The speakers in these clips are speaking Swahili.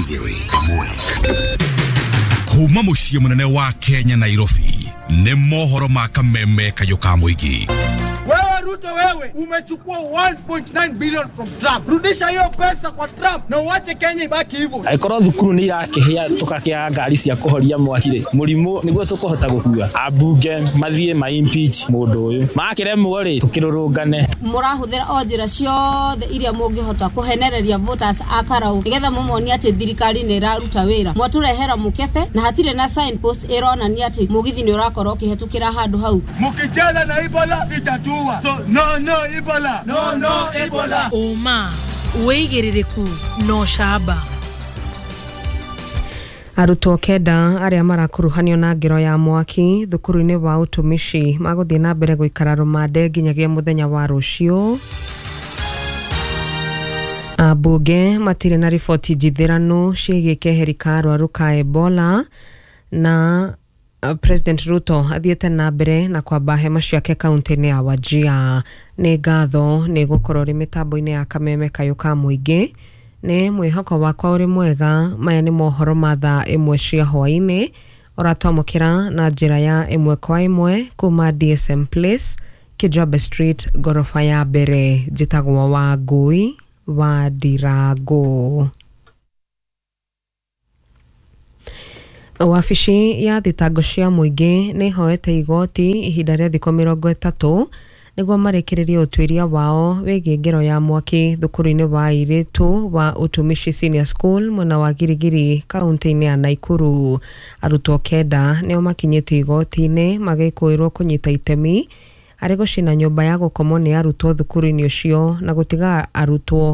Kuma muciĩ munene wa Kenya Nairobi nĩ mohoro ma kameme kayoka muigi. Wewe Ruto, wewe umechukua 1.9 billion from Trump. Rudisha hiyo pesa kwa Trump na uache Kenya ibaki hivyo. Aikoro thukuru ni irakihia tukakia ngari cia kuhoria mwakire. Murimu niguo tukuhota gukua. Abunge mathie ma impeach mundu uyu. Makiremwo ri tukirurungane. Murahuthira onjira ciothe iria mungihota kuhenereria voters akarau. Nigetha mumoni ati thirikari ni iraruta wira. Mwaturehera mukebe na hatire na signpost irona ni ati mugithi ni urakora ukihetukira handu hau. Mukicheza na Ebola itatua. So no Ebola. No Ebola. Oma weigiririku no shaba. Arutwo kenda aria marakuruhanio na ngero ya mwaki thukuru-ini wa utumishi maguthie na mbere guikara rumande nginyagia muthenya wa rucio. Abunge matire na riboti njithiranu ciĩgiĩ keheri ka arwaru ka Ebola na President Ruto athiete na mbere na kwamba hema ciake kaunti-ini ya Wajir. Nĩ ngatho nĩ gukorwo ri mitambo-ini ya kameme kayoka muingi. Nĩ mwĩhoko wakwa uri mwega. Maya nĩ mohoro ma thaa imwe cia hwaĩ-inĩ ũratwamũkĩra na njĩra ya ĩmwe kwa ĩmwe kuma DSM Place, Kijabe Street, gorofa ya mbere. Njĩtagwo Wangui wa Ndirango. Wabici ya thitango cia muingi nĩ hoete igoti ihinda rĩa thikũ 30 nĩguo marekererie ũtuĩria wao wĩgiĩ ngero ya mwaki thukuru-inĩ wa airĩtu wa Utumishi Senior School mwena wa Girigiri kaunti-inĩ ya Naikuru. Arutwo kenda nĩo makinyĩte igoti-inĩ magĩkũĩrwo kũnyita itemi arĩ gũcina nyũmba ya gũkomwo nĩ arutwo thukuru-inĩ ũcio na gũtiga arutwo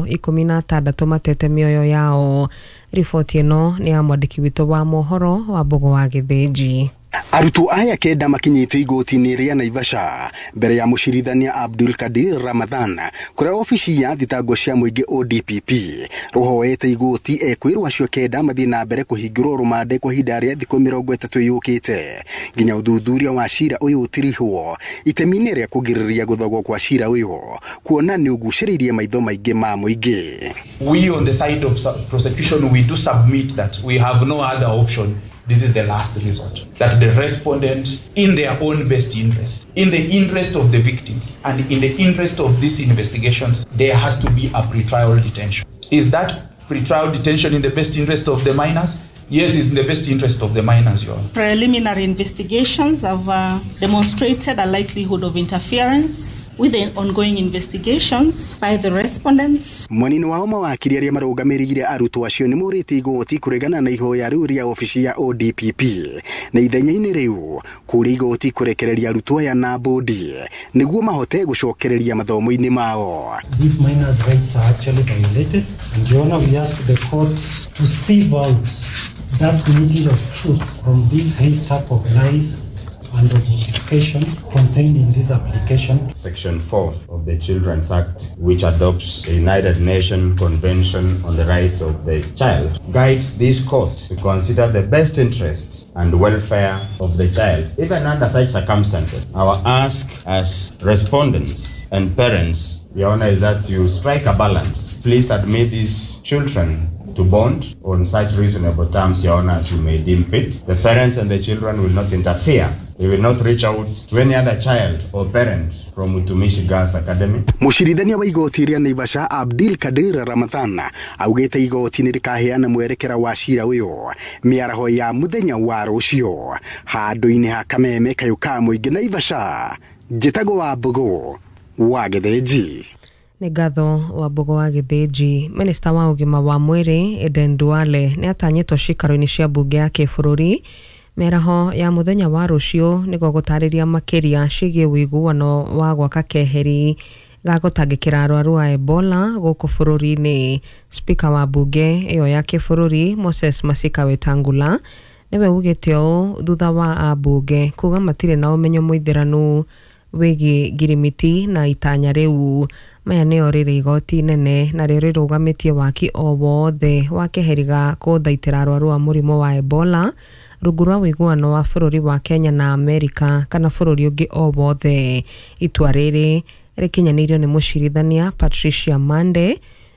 16 matete mĩoyo yao. Riboti ĩno nĩ ya mwandĩki witũ wa mohoro wa Mbogo wa Gĩthĩnji. Arutwo aya kenda makinyĩte igoti-inĩ rĩa Naivasha mbere ya mũcirithania Abdul Kadir Ramadhan kuria ofici ya thitango cia muingi ODPP ruhoete igoti ekwirwo acio kenda mathie na mbere kuhingĩrwo rumande kwa ihinda rĩa thikũ 30 yũkĩte nginya ũthuthuria wa cira ũyũ ũtirihwo itemi-inĩ rĩa kũgirĩrĩria gũthogwo kwa cira ũyũ kuona nĩ ũgucĩrĩirie maitho maingĩ ma mũingĩ. We on the side of prosecution we do submit that we have no other option. This is the last resort. That the respondent, in their own best interest, in the interest of the victims, and in the interest of these investigations, there has to be a pretrial detention. Is that pretrial detention in the best interest of the minors? Yes, it's in the best interest of the minors, Your Honor. Preliminary investigations have demonstrated a likelihood of interference with the ongoing investigations by the respondents. Mwanini wao mawakiri aria marũgamĩrĩire arutwo acio nĩ mũrĩte igoti kũregana na ihoya rĩu rĩa ofici ya ODPP na ithenya-inĩ rĩu kũrĩ igoti kũrekereria arutwo aya na bodi nĩguo mahote gũcokereria mathomo-inĩ mao. These minors' rights are actually violated, and Your Honor, we ask the court to sieve out that needle of truth from this haystack of lies and obfuscation contained in this application. Section 4 of the Children's Act, which adopts the United Nations Convention on the Rights of the Child, guides this court to consider the best interests and welfare of the child, even under such circumstances. Our ask as respondents and parents, Your Honor, is that you strike a balance. Please admit these children to bond on such reasonable terms, Your Honor, as you may deem fit. The parents and the children will not interfere. We will not reach out to any other child or parent from Utumishi Girls Academy. Mũcirithania wa igoti rĩa Naivasha Abdul Kadir Ramadhan augĩte igoti nĩ rĩkaheana mwerekera wa cira ũyũ mĩaraho ya mũthenya wa rũcio handũ-inĩ ha kameme kayoka muingi Naivasha. Njĩtagwo wa Mbogo wa Gĩthĩnji. Nĩ ngatho wa Mbogo wa Gĩthĩnji. Minista wa ũgima wa mwĩrĩ Eden Duale nĩ atanyĩtwo cikaro-inĩ cia mbunge ya kĩbũrũri meraho ya muthenya wa rũcio nĩguo gũtarĩria makĩria ciĩgiĩ ũiguano wa gwaka keheri ga gũtangĩkĩra arwaru a Ebola gũkũ bũrũri-inĩ. Speaker wa mbunge ĩyo ya kĩbũrũri Moses Masika Wetangula nĩwe ugĩte ũũ thutha wa ambunge kuga matirĩ na ũmenyo mũithĩranu wĩgiĩ ngirimiti na itanya rĩu. Maya nĩyo rĩrĩ igoti nene na rĩo rĩrũgamĩtie waki o wothe wa keheri ga gũthaitĩra arwaru a mũrimũ wa Ebola rungu rwa ũiguano wa bũrũri wa Kenya na Amerika kana bũrũri ũngĩ o wothe. Itua rĩrĩ rĩkinyanĩirio nĩ mũcirithania Patricia Mande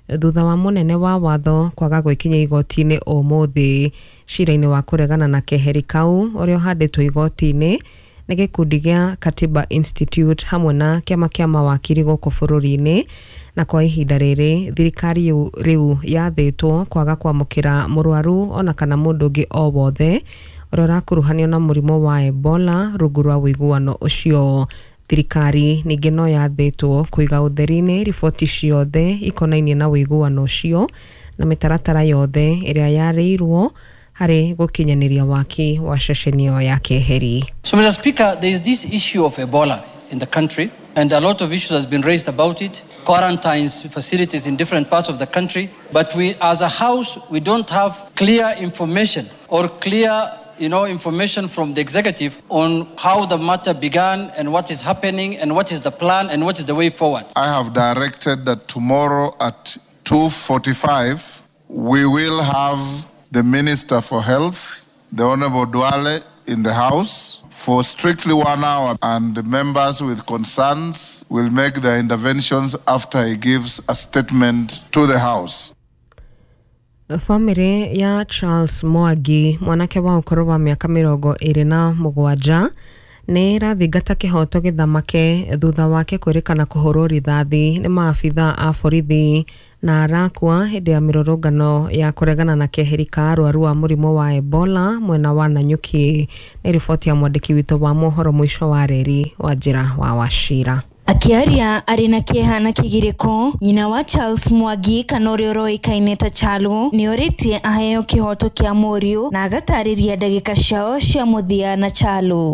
thutha wa munene wa watho kwaga gwikinya igoti-ini umuthi cira-ini wa kuregana na keheri kau uria uhanditwo igoti-ini ni gikundi gia Katiba Institute hamwe na kiama kia mawakiri guku bururi-ini na kwa ihinda riri thirikari riu yathitwo kwaga kwamukira murwaru ona kana mundu ungi o wothe uria urakuruhanio na murimo wa Ebola rungu rwa wiguano ucio. Thirikari ningi no yathitwo kuiga utheri-ini riboti ciothe ikonainie na wiguano ucio na mitaratara yothe iria yareirwo hari gukinyaniria waki wa ceceni ya keheri. So Mr. Speaker, there is this issue of Ebola in the country and a lot of issues has been raised about it, quarantines facilities in different parts of the country, but we as a house we don't have clear information or clear information from the executive on how the matter began and what is happening and what is the plan and what is the way forward. I have directed that tomorrow at 2:45 we will have the Minister for Health, the Honorable Duale, in the House for strictly 1 hour, and the members with concerns will make their interventions after he gives a statement to the House. Family ya Charles Mwangi mwanake wa ukoro wa miaka 27 ni rathingata kihoto githamake thutha wake kwirikana kuhurwo rithathi ni maafitha a borithi na arakua hindi ya mirurungano ya kuregana na keheri ka arwaru wa murimo wa Ebola mwena wa Nanyuki. Ni riboti ya mwandiki witu wa mohoro mwisho wa reri wa Njira wa Wachira. Akiaria arina kieha na kigiriko nyina wa Charles Mwangi kanori uroikaine ta Chalo ni oritie aheo kihoto kia Muriu na agatariria dakika ciao cia muthia na Chalo.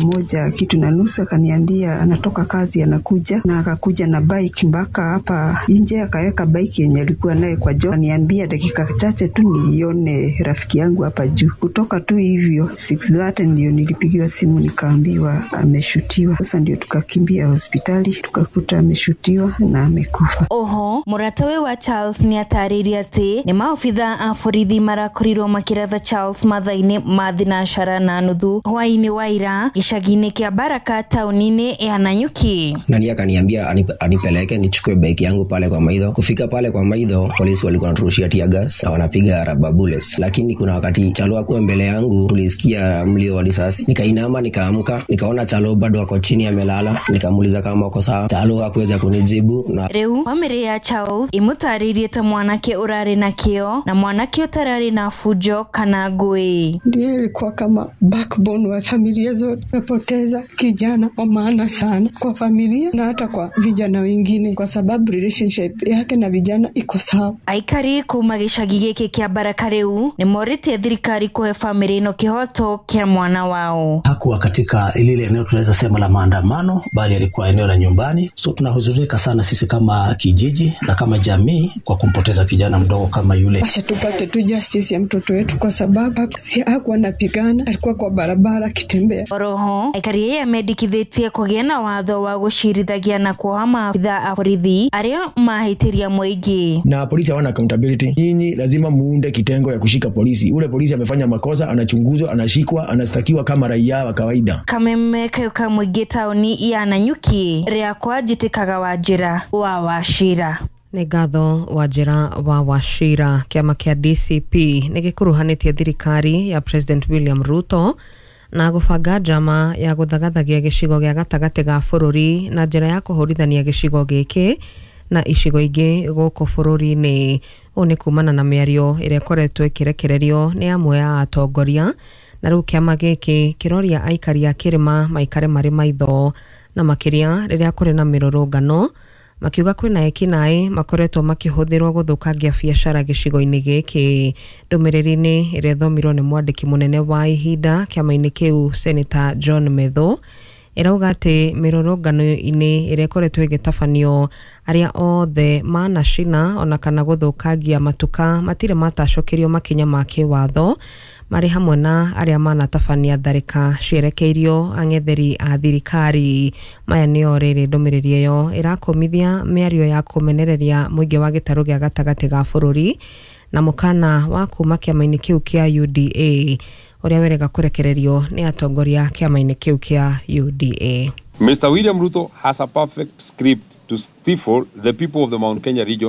11:30 akaniambia anatoka kazi anakuja, na akakuja na bike mpaka hapa nje, akaweka bike yenye alikuwa naye kwa jo. Aniambia dakika chache tu nione rafiki yangu hapa juu. Kutoka tu hivyo 6:30 ndio nilipigiwa simu nikaambiwa ameshutiwa. Sasa ndio tukakimbia hospitali tukakuta ameshutiwa na amekufa. Oho, muratawe wa Charles ni atariria ati ni maofitha a borithi marakorirwo makiratha Charles mathaini ma thinacara na nuthu hwaini waira gicagi-ini kia Baraka taunini ya Nanyuki. Nani akaniambia anipeleke nichukue bike yangu pale kwa Maidho. Kufika pale kwa Maidho, polisi walikuwa wanaturushia tear gas na wanapiga rubber bullets, lakini kuna wakati Chalo akuwa mbele yangu tulisikia mlio wa risasi. Nikainama nikaamka, nikaona Chalo bado wako chini amelala, nikamuuliza kama wako sawa. Chalo hakuweza kunijibu na reu family ya Charles imutaririe ta mwanake urari na kio na mwanake utarari na fujo kana ngui. Ndiye alikuwa kama backbone wa familia zote. Napoteza kijana wa maana sana kwa familia na hata kwa vijana wengine, kwa sababu relationship yake na vijana iko sawa. Aikari kuma gicagi giki kia Baraka reu ni morite thirikari kuhe family ino kihoto kia mwana wao. Hakuwa katika ile eneo tunaweza sema la maandamano, bali alikuwa eneo la nyumbani. So tunahuzurika sana sisi kama kijiji na kama jamii kwa kumpoteza kijana mdogo kama yule. Acha tupate tu justice ya mtoto wetu, kwa sababu si hakuwa anapigana, alikuwa kwa barabara kitembea. Oroho aikari ya medikithitie kugia na watho wa gucirithagia na kuhama maafitha a borithi aria mahitiria muingi. Na polisi hawana accountability. Nyinyi lazima muunde kitengo ya kushika polisi. Ule polisi amefanya makosa, anachunguzwa, anashikwa, anastakiwa kama raia wa kawaida. Kameme kayuka muingi tauni ya Nanyuki ria kwa jitikaga wa Njira wa Wachira. Nĩ ngatho wa Njira wa Wachira. Kiama kia DCP nĩ gĩkuruhanĩtie thirikari ya President William Ruto na gũbanga njama ya gũthagathagia gĩcigo gĩa gatagatĩ ga bũrũri na njĩra ya kũhũrithania gĩcigo gĩkĩ na icigo ingĩ gũkũ bũrũri-inĩ. Ũũ nĩ kumana na mĩario ĩrĩa ĩkoretwo ĩkĩrekererio nĩ amwe ya atongoria, na rĩu kĩama gĩkĩ kĩroria aikari a kĩrĩma maikare marĩ maitho, na makiria rĩrĩa kũrĩ na mĩrũrũngano makiuga kwĩna ekinaĩ makoretwo makĩhũthĩrwo gũthũkangia biacara gĩcigo-inĩ gĩkĩ. Ndũmĩrĩri-inĩ ĩrĩa thomirwo nĩ mwandĩki mũnene wa ihinda kĩama-inĩ kĩu Senator John Metho ĩrauga atĩ mĩrũrũngano-inĩ ĩrĩa ĩkoretwo ĩgĩtabanio arĩa othe manacina ona kana gũthũkangia matuka matirĩ matacokerio makinya ma kĩwatho, marĩ hamwe na arĩa manatabania tharĩka cierekeirio ang'etheri a thirikari. Maya nĩo rĩrĩ ndũmĩrĩri ĩyo ĩrakomithia mĩario ya kũmenereria mũingĩ wa gĩtarũ gĩa gatagatĩ ga bũrũri na mũkana wa kuma kĩama-inĩ kĩu kĩa UDA ũrĩa werega kũrekererio nĩ atongoria kĩama-inĩ kĩu kĩa UDA. Mr. William Ruto has a perfect script to stifle the people of the Mount Kenya region to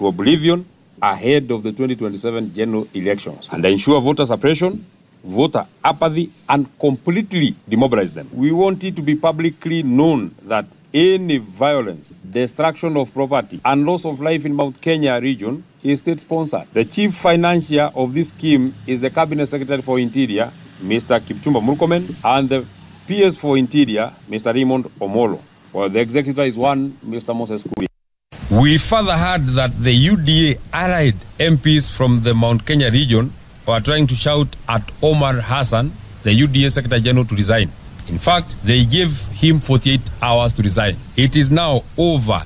to oblivion ahead of the 2027 general elections and ensure voter suppression, voter apathy, and completely demobilize them. We want it to be publicly known that any violence, destruction of property, and loss of life in Mount Kenya region is state-sponsored. The chief financier of this scheme is the Cabinet Secretary for Interior, Mr. Kipchumba Murkomen, and the PS for Interior, Mr. Raymond Omolo, while the executor is one, Mr. Moses Kuria. We further heard that the UDA allied MPs from the Mount Kenya region were trying to shout at Omar Hassan, the UDA Secretary General, to resign. In fact, they gave him 48 hours to resign. It is now over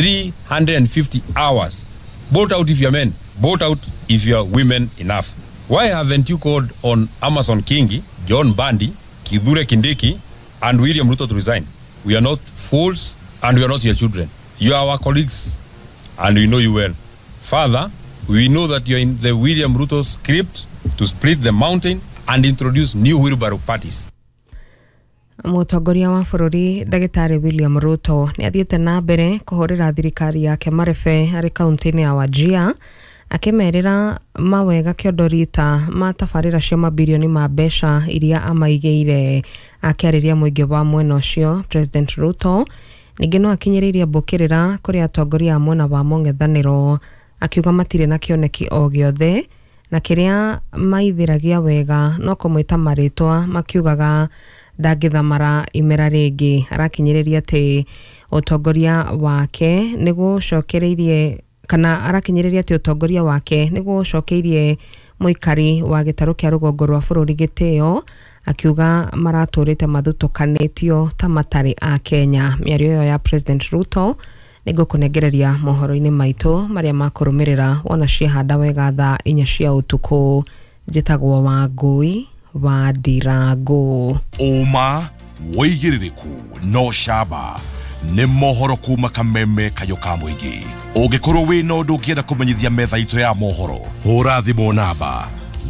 350 hours. Vote out if you're men. Vote out if you're women enough. Why haven't you called on Amason Kingi, John Bandi, Kithure Kindiki, and William Ruto to resign? We are not fools, and we are not your children. You are our colleagues, and we know you well. Further, we know that you're in the William Ruto script to split the mountain and introduce new wheelbarrow parties. Mũtongoria wa bũrũri Ndagĩtarĩ William Ruto nĩ athiĩte na mbere kũhũrĩra thirikari yake marebe harĩ kaunti-inĩ ya Wajir, akĩmerĩra mawega kĩondo rita ma tabarĩra cia mabilioni ma mbeca iria amaigĩire. Akĩarĩria mũingĩ wa mwena ũcio, President Ruto ningĩ no akinyĩrĩirie mbũkĩrĩra kũrĩ atongoria a mwena wa mũng'ethanĩro, akiuga matirĩ na kĩoneki o gĩothe na kĩrĩa maithĩragia wega no kũmwĩta marĩtwa, makiugaga ndangĩthamara imera rĩngĩ. Arakinyĩrĩria atĩ ũtongoria wake nĩgũcokereirie kana arakinyĩrĩria atĩ ũtongoria wake nĩgũcokeirie mũikari wa gĩtarũ kĩa rũgongo rwa bũrũri gĩtĩo, akiuga maratũrĩte mathutũkanĩtio ta matarĩ a Kenya. Mĩario ĩyo ya President Ruto nĩngũkũnengereria mohoro-inĩ maitũ marĩa makũrũmĩrĩra wona ciahanda wega thaa 4 cia ũtukũ. Njĩtagwo Wangui wa Ndirango. Uma woigĩrĩrĩku no camba nĩ mohoro kuma kameme kayo ka mũingĩ. Ũngĩkorwo wĩna ũndũ ũngĩenda kũmenyithia metha itũ ya mohoro, hũra thimũ namba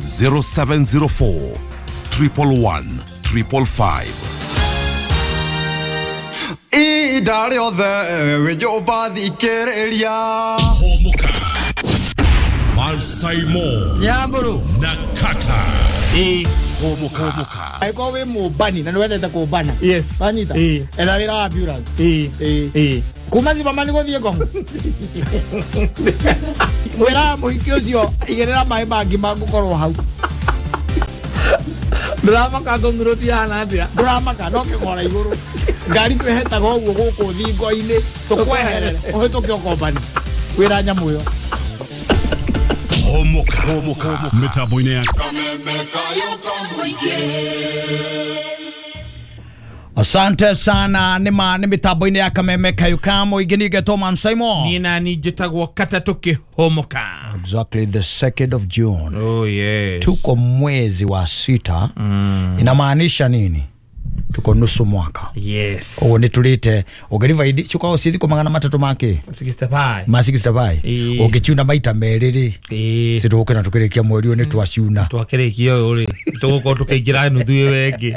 0704 111 555. Idare othe wejoba thikĩrĩria Homuka Malsaimo Nyamburu Nakata Homuka Aiko we mubani na nwendete kubana. Yes. Fanyita. Ela wira ambulance. Kumazi bamani go thiego. Wira muhiki ucio igerera mai bangi magukorwo hau. Drama ka ngonguroti hana ndia. Drama ka no kigora iguru. Ngari twehetaga uguo guku thingo-ini tukweherere. Uhituke ukobani. Wira nyamu yo. Homuka Mitambo-inĩ ya Asante sana ni mitambo-inĩ ya Kameme Kayuka mũingĩ nĩgetwo Mansaimo. Nina nijitagwo kata tukihomoka. Exactly the 2nd of June. Oh yes. Tuko mwezi wa 6. Inamaanisha nini? Tuko nusu mwaka. Yes. Kwa nitulite ogeriva idi chuka osidi ko magana matatu make 65 ma 65 ogichuna maita meriri situke na tukirekia mweri one twaciuna twakirekia uri tuguko tukaingira nuthu wenge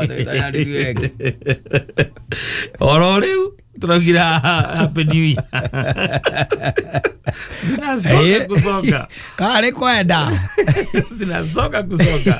oro riu turagira happy new year zinasoka kusoka kale kwenda zinasoka kusoka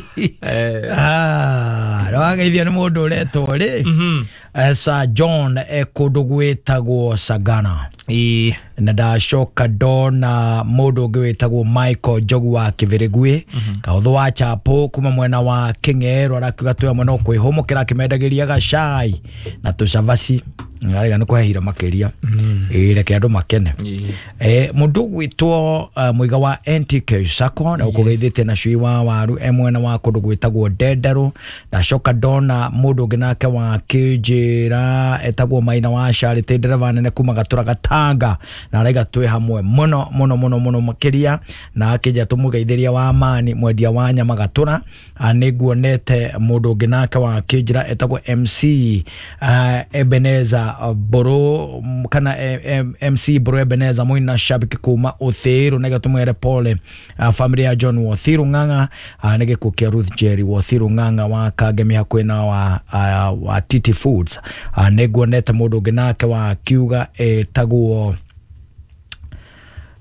rageithia ni mundu uretwo ri Sir John kundu gwitagwo Sagana na ndacoka ndona mundu ungi witagwo Michael Jogu wa Kivirigwe kautho wa chapo kuma mwena wa King'ero arakiuga twe mwena kwihomokera kimendagiria gacai na tucavaci ngariga ni kwehira makiria reke andu makene mundu gwitwo muiga wa NTK Sacco na ukugeithite na cui wa waru mwena wa kundu gwitagwo Ndenderu ndacoka ndona mundu ungi nake wa Kijira etagwo Maina wa Charity ndereva nene kuma Gatura Gatanga na araiga twe hamwe muno makiria na akija tumugeithiria wa Amani mwendia wa Nyama Gatura aniguonete mundu ungi nake wa Kijira etagwo MC Ebeneza Boro kana MC Boro Ebeneza mwina shabiki kuma Uthiru nega tumwere pole familia ya John Wathiru Ng'ang'a nege kukia Ruth Jerry Wathiru Ng'ang'a wa Kagemi hakwena wa Titi Foods neguonete mundu ungi nake wa kiuga etagwo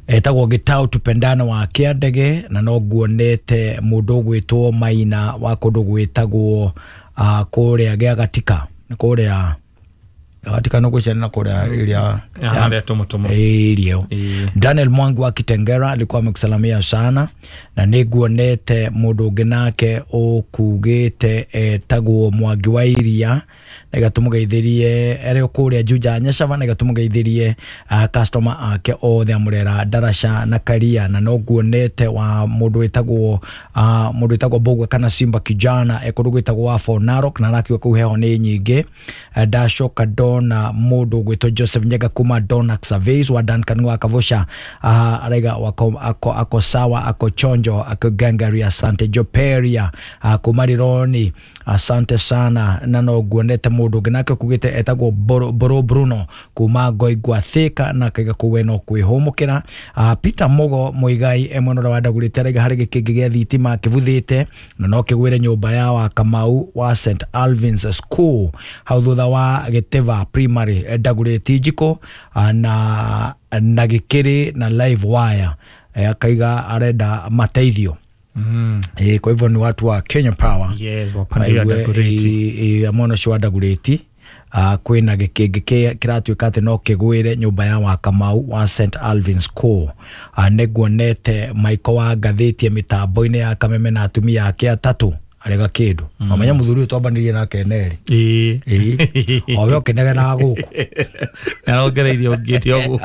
etagwo Gitau Tupendano wa Kiandege na no guonete mundu gwitwo Maina wa kundu gwitagwo kuria gya gatika kuria gatika no kushana kuria iria ya tomotomo irio Daniel Mwangi wa Kitengera alikuwa amekusalamia sana na niguonete mundu ungi nake ukugite etagwo Mwangi wa Iria na gatumugeithirie ere kuria Juja Nyashava na gatumugeithirie customer ake othe amurera Darasha na Karia na no guonete wa mundu etagwo Bogwe kana Simba kijana ekundu gwitagwo wa Fonarok na rakiwa kuheo ni nyingi Dashoka Dona mundu gwitwo Joseph Nyaga kuma Donax Surveys wa Duncan wa Kavosha arega ako sawa ako chonjo ako gangari asante Joperia kumarironi asante sana na no guonete mundu ginake kugite etagwo Boro Bruno kuma Goigwa Thika na kaiga kuweno kwihumukira Peter Mogo Muigai emwe wa Ndagurite arega hari gikingi gya thitima kivuthite na no kigwire nyumba ya wa Kamau wa St Alvin's School hau thutha wa Giteva Primary Ndagurite jiko na gikiri na live wire akaiga arenda mateithio kwa hivyo ni watu wa Kenya Power wapandia Ndagurite amono shwa Ndagurite kwina gikingi kiratuika ati no kigwire nyumba ya wa Kamau wa St Alvin's School neguonete Maiko wa gatheti mitambo-ini ya Kameme na atumia yake atatu arega kindu amenya muthuri twambanirie nake neri oyo kenega na guku na ongereirio ngiti ogu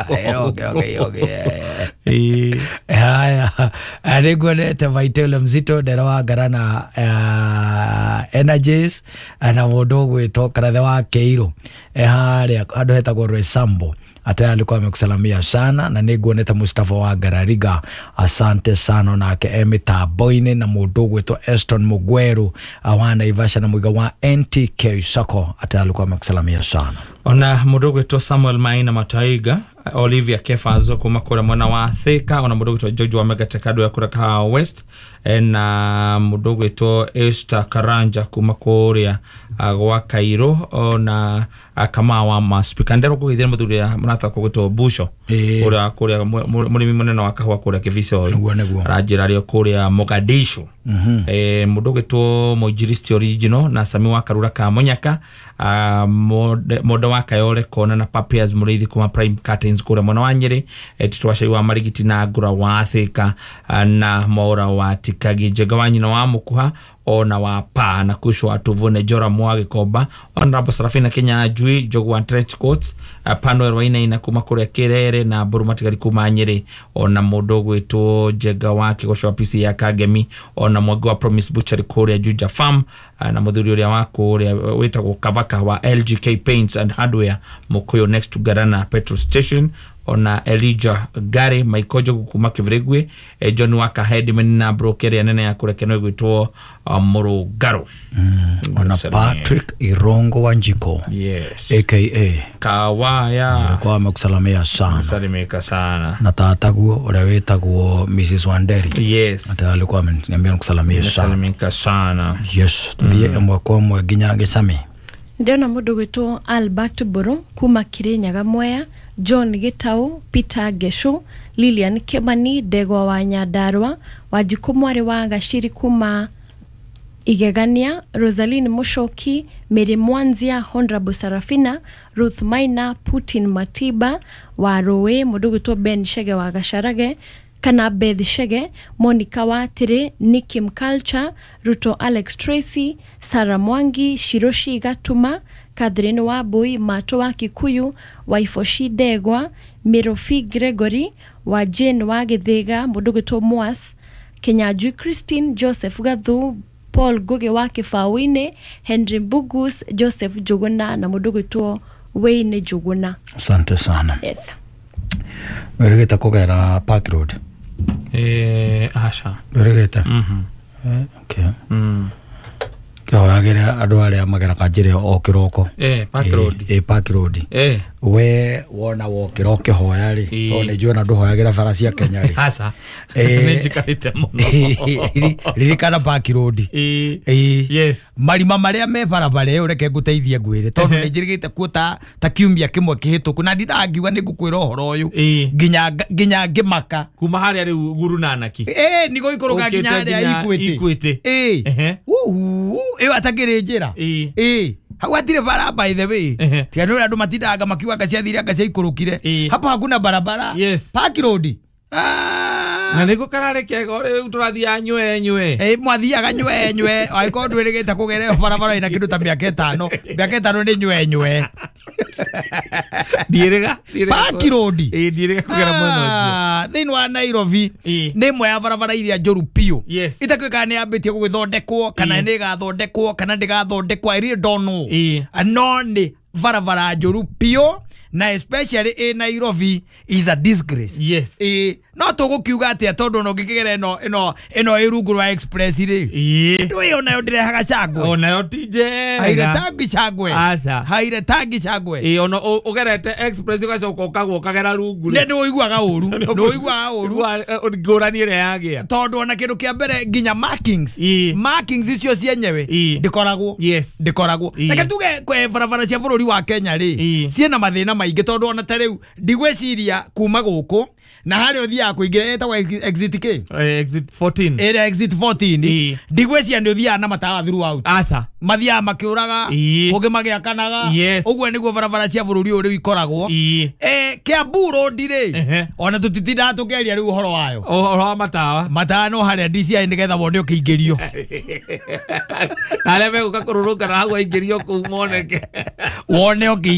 haya aregonete Vital Mzito Ndero Ngarana Energies na mundu gwitwo Karathe wa Keiro haria andu hetagwo Resambo ata alikuwa amekusalamia sana na niguoneta Mustafa wa Garariga asante sana nake emitambo-ini na mundu gwitwo Eston Mugweru awana Ivasha na muiga wa NTK Soko ata alikuwa amekusalamia sana ona mundu gwitwo Samuel Maina Mataiga Olivia Kefazo kuma kura mwana wa Thika ona mundu gwitwo George wa Megatekado ya kura Kahawa West na mundu gwitwo Esther Karanja kuma kuria gwa Kairo ona Kamawa maspika ndero kuithira muthuri munata kugwitwo Busho kuria murimi munene wa kahwa kuria Kiviso rajira rio kuria Mogadishu mundu gwitwo Mojiristi Original na Sami wa Karura ka Munyaka modo wa Kayole kona na Papias murithi kuma Prime Curtains kuria mwana wa Nyeri titwashai wa Marigiti na Ngura wa Thika na Mora wa Tikagi Jegawanyi na wa Mukuha ona wa pa na kusho atuvune Jora Mwage Koba ona rabo Sarafina Kenya Jui Jogu wa Trench Coats Pano Erwaina ina kuma kuria Kirere na Burumatigari kuma Nyeri ona mundu gwitwo Jega wake gosho PC ya Kagemi ona Mwage wa Promise Butchery kuria Juja Farm na muthuri uria wako uria witagwo Kavaka wa LGK Paints and Hardware Mukoyo next to Garana Petrol Station ona Elijah Gary Maikojo kuma Kivregwe John Waka Headman na broker ya nene ya kurekenwe gwitwo Murugaro ona Patrick Irongo Wanjiko yes aka Kawaya kwa amekusalamia sana salimika sana na tataguo ule wetagwo Mrs Wanderi yes hata alikuwa ameniambia kusalamia sana salimika sana yes tulie mwako mwe ginya Gesami ndiona mundu gwitwo Albert Boro kuma Kirinyaga Mwea John Gitau Peter Gesho Lilian Kemani Degwa wa Nyandarua Wanjiku mwari wa Gashiri kuma Igegania Rosaline Mushoki Mary Mwanzia Honorable Sarafina Ruth Maina Putin Matiba wa Rowe mundu gwitwo Ben Shege wa Gasharage kana Beth Shege Monica Watire Nicky Mculture Ruto Alex Tracy Sarah Mwangi Shiroshi Gatuma Catherine wa Boi Mato wa Kikuyu Waifoshi Degwa Mirofi Gregory wa Jane wa Githega mundu gwitwo Moas Kenyaju Christine Joseph Gathu Paul Goge wa Kifawine Henry Bugus Joseph Juguna na mundu gwitwo Wayne Juguna asante sana yes weregeta kugera Park Road asha weregeta okay Kwa agere adu aria magera kanjire o kiroko Park Road Park Road we wona wokira ukihoya ri to ne jona nduhoyagira farasi ya Kenya ri asa ne jikarite muno riri kana Park Road yes marima maria me barabara ureke guteithie ngwire tondu ne njirigite kuota ta kiumia kimwe kihituku na ndidangiuga ni ngukwira uhoro uyu ginya ngimaka kuma haria riu Guru Nanaki nigo ikuruga ginya haria Equity atagire njira hau atire bara by the way tia ndio andu matindaga makiuga gaciathire gacia ikurukire hapa hakuna barabara yes Park Road na niko karare kego riu turathia nywe mwathiaga nywe aiko ndwirigite kugere barabara ina kindu ta miaka 5 ni nywe direga Park Road direga kugera mwena thini wa Nairobi ni mwe ya barabara iria njoru pio itakwika ni ambitie gugithondekwo kana ni gathondekwo kana ndigathondekwo I really don't know no ni barabara njoru pio na especially in Nairobi is a disgrace yes no tugukiuga atia tondu no ngikigera ino irungurwa express ri ndio nayo ndirehaga cangwe onayo tije haire tangi cangwe asa haire tangi cangwe ono ugerete express ugacoka ukagwo kagera rungu ne ndio iguaga uru ngurani ire yagia tondu ona kindu kia mbere nginya markings icio cienyewe ndikoragwo reke tuge kwe barabara cia bururi wa Kenya ri ciena mathina maingi tondu ona tariu ndigweciria kuma guku na hari othia kuingira eta exit K exit 14 era exit 14 ndigwecia ndio thia na matawa throughout asa mathia makiuraga uge magiakanaga ugwe niguo barabara cia bururi uri ikoragwo Kiambu Road ri ona tutitinda tukeria riu uhoro wayo uhoro matawa no hari DCI nigetha wone ukiingirio na lebe gukakururunga na hago ingirio ku moneke wone